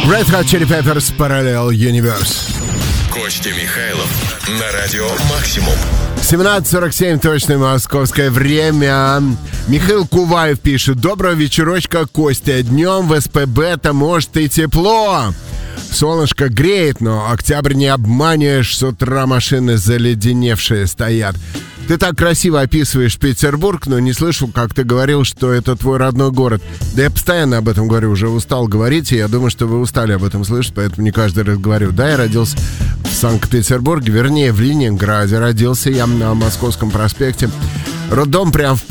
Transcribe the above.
Red Hot Chili Peppers, Parallel Universe. Костя Михайлов на радио «Максимум». 17:47, точное московское время. Михаил Куваев пишет: доброго вечерочка, Костя. Днем в СПБ-то может и тепло. Солнышко греет, но октябрь не обманешь. С утра машины заледеневшие стоят. Ты так красиво описываешь Петербург, но не слышал, как ты говорил, что это твой родной город. Да я постоянно об этом говорю, уже устал говорить, и я думаю, что вы устали об этом слышать, поэтому не каждый раз говорю. Да, я родился в Санкт-Петербурге, вернее, в Ленинграде. Родился я на Московском проспекте. Роддом прям в